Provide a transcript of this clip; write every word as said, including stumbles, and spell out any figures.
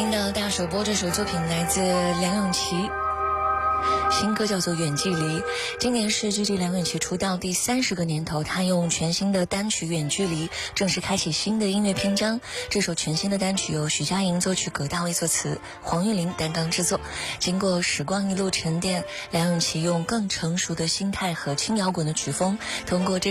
听到大首播这首作品来自梁咏琪，新歌叫做《远距离》。今年是 G G 梁咏琪出道第三十个年头，她用全新的单曲《远距离》正式开启新的音乐篇章。这首全新的单曲由徐佳莹作曲，葛大为作词，黄韵玲担当制作。经过时光一路沉淀，梁咏琪用更成熟的心态和轻摇滚的曲风，通过这